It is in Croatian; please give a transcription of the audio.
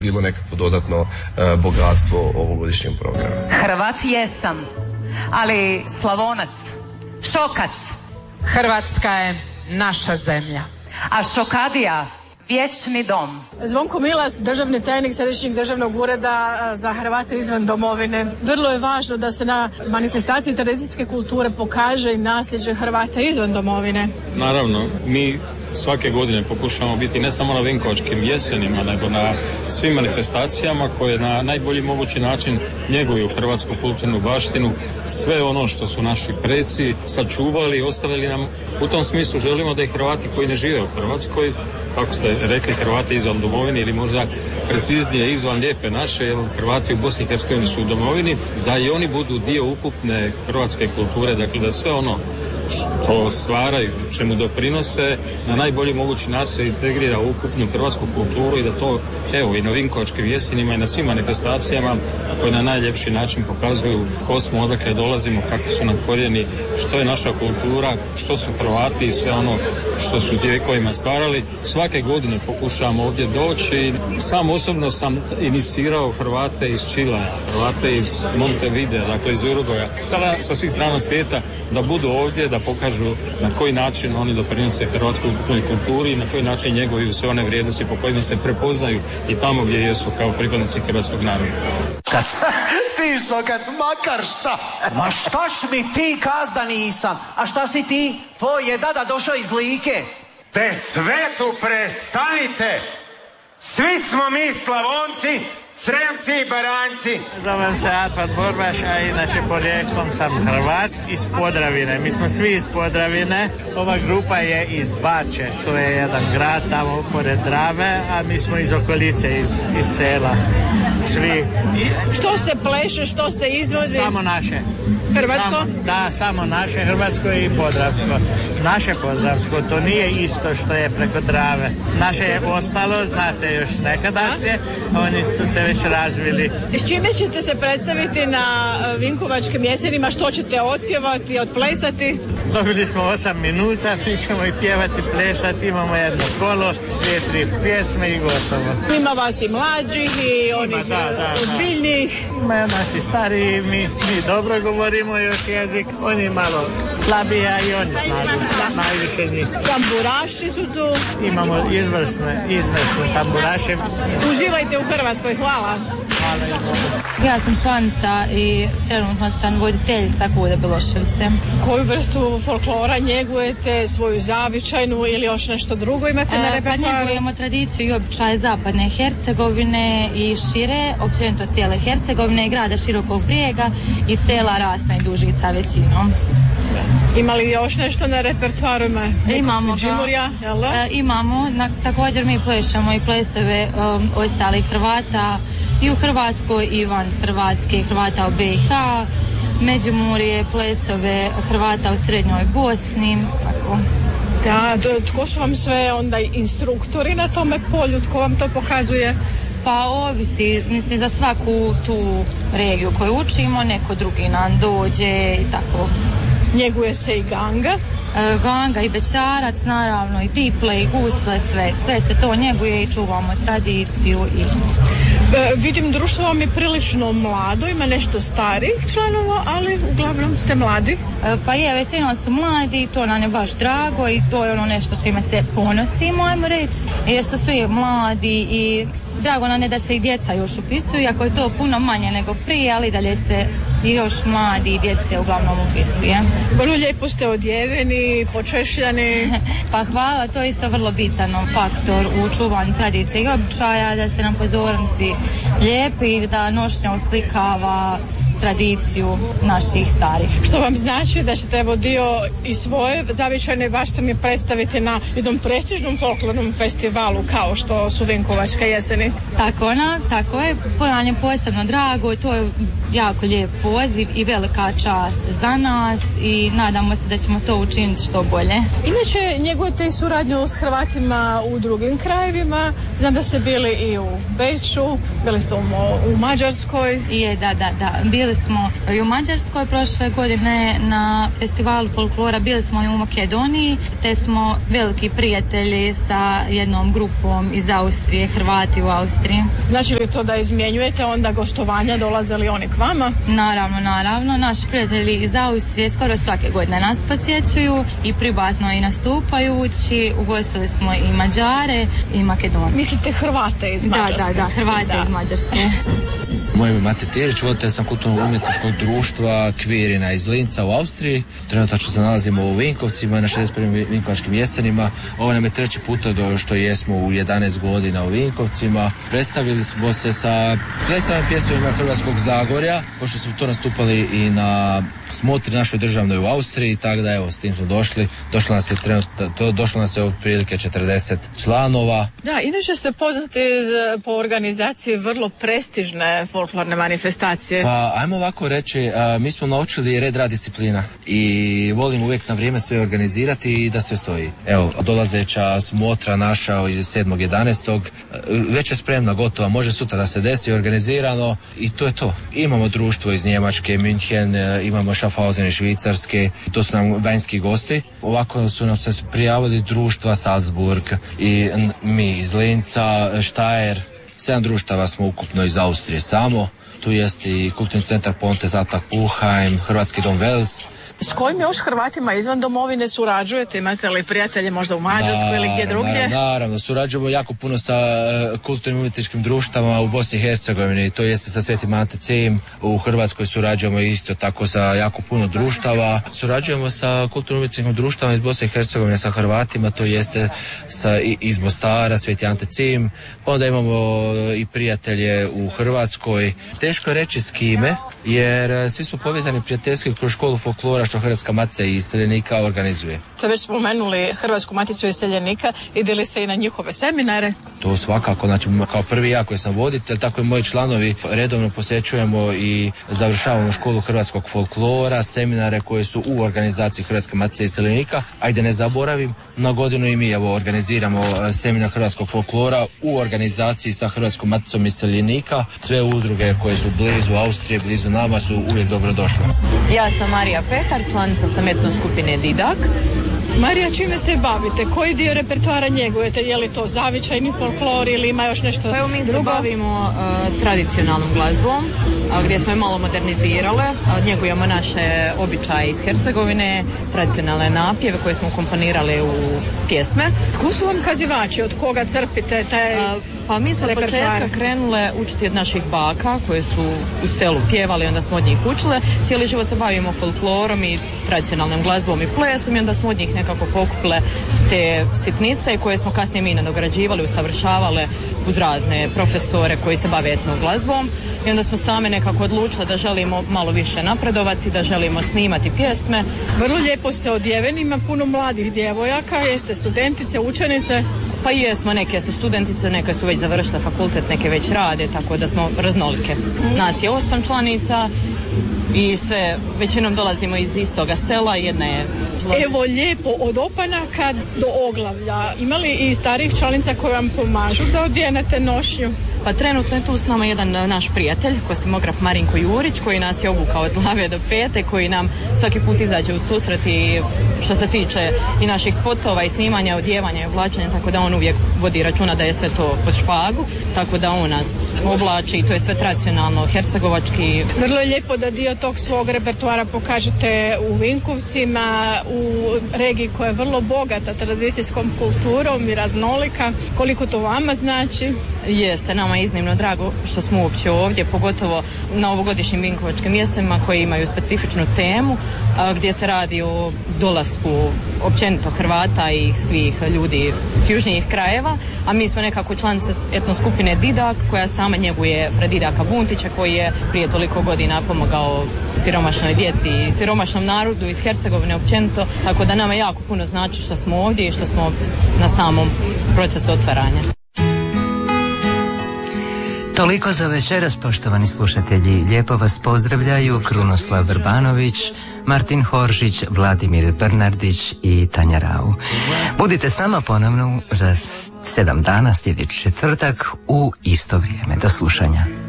bilo nekakvo dodatno bogatstvo ovogodišnjem programu. Hrvat jesam, ali Slavonac, Šokac. Hrvatska je naša zemlja. A Šokadija, vječni dom. Zvonko Milas, državni tajnik Središnjeg državnog ureda za Hrvate izvan domovine. Vrlo je važno da se na manifestaciji tradicijske kulture pokaže i nasljeđe Hrvata izvan domovine. Naravno, mi svake godine pokušamo biti ne samo na Vinkovačkim jesenima, nego na svim manifestacijama koje na najbolji mogući način njeguju hrvatsku kulturnu baštinu, sve ono što su naši preci sačuvali i ostavili nam. U tom smislu želimo da i Hrvati koji ne žive u Hrvatskoj, kako ste rekli, Hrvati izvan domovine ili možda preciznije izvan lijepe naše, jer Hrvati u Bosni i Hercegovini su u domovini, da i oni budu dio ukupne hrvatske kulture, dakle da sve ono što stvaraju, čemu doprinose, na najbolji mogući način se integrira u ukupnu hrvatsku kulturu i da to, evo, i na Vinkovačkim jesenima i na svim manifestacijama koje na najljepši način pokazuju ko smo, odakle dolazimo, kakvi su nam korijeni, što je naša kultura, što su Hrvati i sve ono što su vjekovima stvarali. Svake godine pokušavamo ovdje doći i sam osobno sam inicirao Hrvate iz Čila, Hrvate iz Montevidea, dakle iz Uruguaya, sa svih strana svijeta, da budu ovdje, da pokažu na koji način oni doprinose hrvatskoj kulturi i na koji način njeguju sve one vrijednosti po kojima se prepoznaju i tamo gdje jesu kao pripadnici hrvatskog naroda. Ti Šokac, makar šta? Ma štaš mi ti kaz da nisam? A šta si ti? Tvoj je dada došao iz Like. Te svetu prestanite! Svi smo mi Slavonci, Sremci i Baranjci. Zovem se Arpad Borbaš, a inače porijeklom sam Hrvat iz Podravine. Mi smo svi iz Podravine. Ova grupa je iz Bače. To je jedan grad tamo pored Drave, a mi smo iz okolice, iz sela. Svi. Što se pleše, što se izvodi? Samo naše. Hrvatsko? Samo naše, hrvatsko i podravsko. Naše podravsko, to nije isto što je preko Drave. Naše je ostalo, znate, još nekadašnje, oni su se već razvili. S čime ćete se predstaviti na Vinkovačkim jesenima? Što ćete otpjevati, otplesati? Dobili smo 8 minuta, mi ćemo i pjevati, plesati, imamo jedno kolo, 2-3 pjesme i gotovo. Ima vas i mlađih i onih ozbiljnih. Ima naši stariji, mi dobro govorimo još jezik, oni malo slabija i oni znaju najviše njih. Tamburaši su tu. Imamo izvrsne tamburaše. Uživajte u Hrvatskoj, hvala. Ja sam članica i trenutno sam voditeljica KUDE Beloševice. Koju vrstu folklora njegujete, svoju zavičajnu ili još nešto drugo imate na repertoaru? Pa njegujemo tradiciju i običaje zapadne Hercegovine i šire, općenito cijele Hercegovine i grada Širokog Brijega i sela Rasna i Dužica većinom. Ima li još nešto na repertoaru? Imamo imamo, također mi plešemo i plesove ostalih Hrvata i u Hrvatskoj i van Hrvatske, Hrvata u BiH, Međimurje, plesove Hrvata u Srednjoj Bosni, tako. Da, tko su vam sve onda instruktori na tome polju, tko vam to pokazuje? Pa ovisi, mislim, za svaku tu regiju koju učimo, neko drugi nam dođe i tako. Njeguje se i ganga? Ganga i bećarac, naravno, i tiple i gusle, sve se to njeguje i čuvamo tradiciju. Vidim, društvo vam je prilično mlado, ima nešto starijih članova, ali uglavnom ste mladi. Pa je, većinom su mladi, to nam je baš drago i to je ono nešto čime se ponosimo, ajmo reći, jer što su mladi i drago nam je da se i djeca još upisuju, iako je to puno manje nego prije, ali dalje se i još mladi i djece uglavnom upisuje. Vrlo lijepo ste odjeveni, počešljani. Pa hvala, to je isto vrlo bitan faktor u čuvanju tradicije i običaja, da se nam pozornici lijepi i da nošnja uslikava tradiciju naših starih. Što vam znači da ćete dio i svoje zavičajne baštine predstaviti na jednom prestižnom folklornom festivalu kao što su Vinkovačke jeseni? Tako je. Nam je posebno drago, to je jako lijep poziv i velika čast za nas i nadamo se da ćemo to učiniti što bolje. Inače, njegujete i suradnju s Hrvatima u drugim krajevima. Znam da ste bili i u Beču, bili ste u Mađarskoj. Da. Bili Bili smo i u Mađarskoj prošle godine na festivalu folklora, bili smo i u Makedoniji, te smo veliki prijatelji sa jednom grupom iz Austrije, Hrvati u Austriji. Znači li to da izmjenjujete onda gostovanja, dolaze li oni k vama? Naravno. Naši prijatelji iz Austrije skoro svake godine nas posjećuju i privatno i nastupajući. Ugostili smo i Mađare i Makedonije. Mislite Hrvate iz Mađarske? Da, Hrvate iz Mađarske. Moje ime Mate Tirić, voditelj sam kulturno-umjetničkog društva Kvirina iz Linca u Austriji. Trenutno se nalazimo u Vinkovcima na 61. Vinkovačkim jesenima. Ovo nam je treći puta što jesmo u 11 godina u Vinkovcima. Predstavili smo se sa plesavim pjesmama Hrvatskog Zagorja, pošto smo to nastupali i na smotri našoj državnoj u Austriji, tako da evo s tim smo došli. Došlo nas je otprilike 40 članova. Da, inače ste poznati po organizaciji vrlo prestižne folklorne manifestacije. Pa, ajmo ovako reći, mi smo naučili red, rad, disciplina i volim uvijek na vrijeme sve organizirati i da sve stoji. Evo, dolazeća smotra naša 7.11. već je spremna, gotova, može sutra da se desi, organizirano i to je to. Imamo društvo iz Njemačke, München, imamo Schaffhausen iz Švicarske, to su nam vanjski gosti. Ovako su nam se prijavili društva Salzburg i mi iz Linca, Steyr, 7 društava smo ukupno iz Austrije samo. Tu jest i kulturni centar Ponte Zatak Puchheim, Hrvatski dom Vels. S kojim još Hrvatima izvan domovine surađujete? Imate li prijatelje možda u Mađarskoj ili gdje drugdje? Naravno, surađujemo jako puno sa kulturnim umjetničkim društvama u Bosni i Hercegovini, to jeste sa Svetim Ante Cim. U Hrvatskoj surađujemo isto tako sa jako puno društava. Surađujemo sa kulturnim umjetničkim društvama iz Bosne i Hercegovine sa Hrvatima, to jeste iz Mostara, Sveti Ante Cim. Pa onda imamo i prijatelje u Hrvatskoj. Teško je reći s kime, jer svi su povezani prijateljski kroz školu folklora što Hrvatska matica iseljenika organizuje. Ste već spomenuli Hrvatsku maticu iseljenika, ide li se i na njihove seminare? To svakako, znači kao prvi ja koji sam voditelj, tako i moji članovi redovno posjećujemo i završavamo školu hrvatskog folklora, seminare koje su u organizaciji Hrvatske matice iseljenika. Ajde ne zaboravim, na godinu i mi organiziramo seminar hrvatskog folklora u organizaciji sa Hrvatskom maticom iseljenika. Sve udruge koje su blizu Austrije, blizu nama su uvijek dobrodošle. Ja sam Marija Pehar, članica sam etno skupine Didak. Marija, čime se bavite? Koji dio repertoara njegujete? Je li to zavičajni folklor ili ima još nešto drugo? Evo mi se bavimo tradicionalnom glazbom, gdje smo je malo modernizirale. Njegujemo naše običaje iz Hercegovine, tradicionalne napjeve koje smo komponirali u pjesme. Tko su vam kazivači? Od koga crpite taj Pa mi smo od početka krenule učiti od naših baka koje su u selu pjevali, onda smo od njih učile. Cijeli život se bavimo folklorom i tradicionalnom glazbom i plesom i onda smo od njih nekako pokupile te sitnice koje smo kasnije mi nadograđivali, usavršavale uz razne profesore koji se bave etno glazbom i onda smo same nekako odlučile da želimo malo više napredovati, da želimo snimati pjesme. Vrlo lijepo ste odjeveni, ima puno mladih djevojaka, jeste studentice, učenice? Pa jesmo, neke su studentice, neke su već završile fakultet, neke već rade, tako da smo raznolike. Nas je 8 članica i sve, većinom dolazimo iz istoga sela, jedna je... Evo lijepo, od opanaka do oglavlja. Ima li i starih članica koji vam pomažu da odjenete nošnju? Pa trenutno je tu s nama jedan naš prijatelj, kostimograf Marinko Jurić, koji nas je obukao od glave do pete, koji nam svaki put izađe u susret i što se tiče i naših spotova i snimanja, odjevanja i oblačenja, tako da on uvijek vodi računa da je sve to pod špagu, tako da on nas oblači i to je sve tradicionalno, hercegovački. Vrlo je lijepo da dio tog svog repertoara pokažete u Vinkovcima, u regiji koja je vrlo bogata tradicijskom kulturom i raznolika. Koliko to vama znači? Jeste, nama je iznimno drago što smo uopće ovdje, pogotovo na ovogodišnjim vinkovačkim jesenima koji imaju specifičnu temu gdje se radi o dolasku općenito Hrvata i svih ljudi s južnijih krajeva, a mi smo nekako članice etno skupine Didak koja sama njeguje Fredidaka Buntića koji je prije toliko godina pomogao siromašnoj djeci i siromašnom narodu iz Hercegovine općenito, tako da nama jako puno znači što smo ovdje i što smo na samom procesu otvaranja. Toliko za večeras, poštovani slušatelji. Lijepo vas pozdravljaju Krunoslav Vrbanović, Martin Horžić, Vladimir Bernardić i Tanja Rau. Budite s nama ponovno za 7 dana sljedeći četvrtak u isto vrijeme. Do slušanja.